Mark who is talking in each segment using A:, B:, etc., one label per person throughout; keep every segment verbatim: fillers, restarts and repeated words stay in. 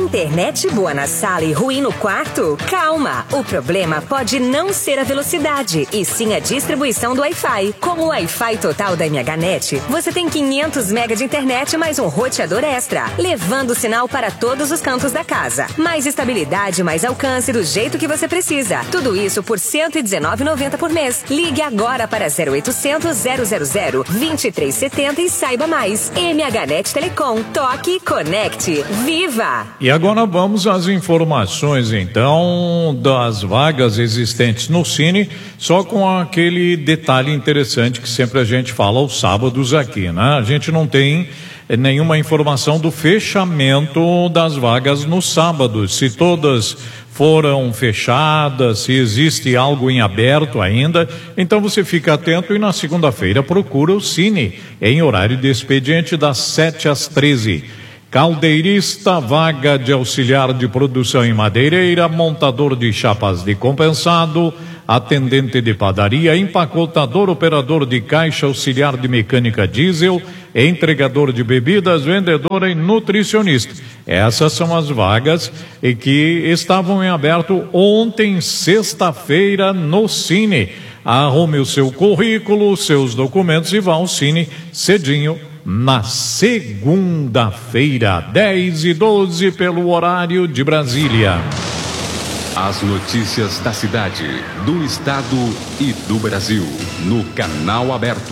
A: Internet boa na sala e ruim no quarto? Calma! O problema pode não ser a velocidade, e sim a distribuição do Wi-Fi. Com o Wi-Fi total da M H Net, você tem quinhentos megas de internet mais um roteador extra, levando o sinal para todos os cantos da casa. Mais estabilidade, mais alcance do jeito que você precisa. Tudo isso por cento e dezenove reais e noventa centavos por mês. Ligue agora para zero oitocentos, zero zero zero, vinte e três setenta e saiba mais. M H Net Telecom. Toque, conecte, viva!
B: E agora vamos às informações, então, das vagas existentes no Cine, só com aquele detalhe interessante que sempre a gente fala aos sábados aqui, né? A gente não tem nenhuma informação do fechamento das vagas no sábado, se todas foram fechadas, se existe algo em aberto ainda. Então você fica atento e na segunda-feira procura o Cine em horário de expediente das sete às treze. Caldeirista, vaga de auxiliar de produção em madeireira, montador de chapas de compensado, atendente de padaria, empacotador, operador de caixa, auxiliar de mecânica diesel, entregador de bebidas, vendedor e nutricionista. Essas são as vagas e que estavam em aberto ontem, sexta-feira, no Cine. Arrume o seu currículo, seus documentos e vá ao Cine cedinho na segunda-feira, dez e doze pelo horário de Brasília.
C: As notícias da cidade, do estado e do Brasil, no Canal Aberto.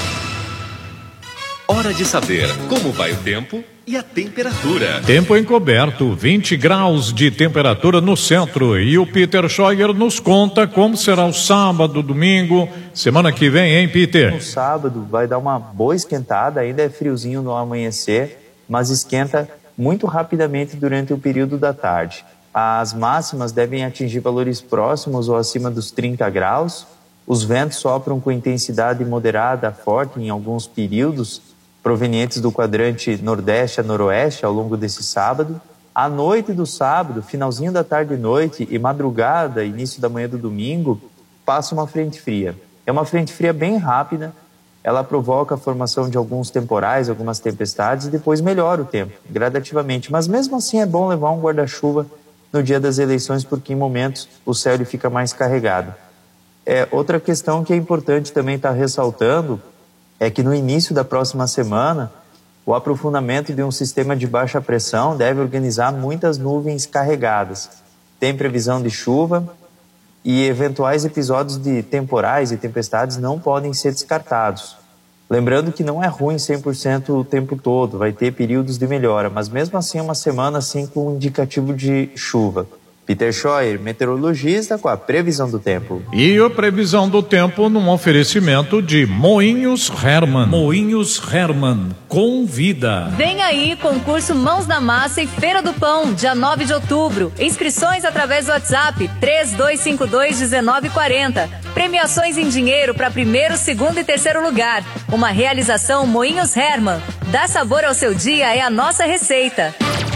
C: Hora de saber como vai o tempo e a temperatura.
B: Tempo encoberto, vinte graus de temperatura no centro. E o Peter Scheuer nos conta como será o sábado, domingo, semana que vem, hein, Peter?
D: No sábado vai dar uma boa esquentada, ainda é friozinho no amanhecer, mas esquenta muito rapidamente durante o período da tarde. As máximas devem atingir valores próximos ou acima dos trinta graus. Os ventos sopram com intensidade moderada a forte em alguns períodos, provenientes do quadrante nordeste a noroeste ao longo desse sábado. À noite do sábado, finalzinho da tarde e noite e madrugada, início da manhã do domingo, passa uma frente fria. É uma frente fria bem rápida, ela provoca a formação de alguns temporais, algumas tempestades e depois melhora o tempo, gradativamente. Mas mesmo assim é bom levar um guarda-chuva no dia das eleições, porque em momentos o céu ele fica mais carregado. É, outra questão que é importante também estar ressaltando é que no início da próxima semana, o aprofundamento de um sistema de baixa pressão deve organizar muitas nuvens carregadas. Tem previsão de chuva e eventuais episódios de temporais e tempestades não podem ser descartados. Lembrando que não é ruim cem por cento o tempo todo, vai ter períodos de melhora, mas mesmo assim é uma semana assim com indicativo de chuva. Peter Scheuer, meteorologista, com a previsão do tempo.
B: E a previsão do tempo num oferecimento de Moinhos Hermann. Moinhos Hermann, convida.
E: Vem aí, concurso Mãos na Massa e Feira do Pão, dia nove de outubro. Inscrições através do WhatsApp três dois cinco dois, um nove quatro zero. Premiações em dinheiro para primeiro, segundo e terceiro lugar. Uma realização Moinhos Hermann. Dá sabor ao seu dia é a nossa receita.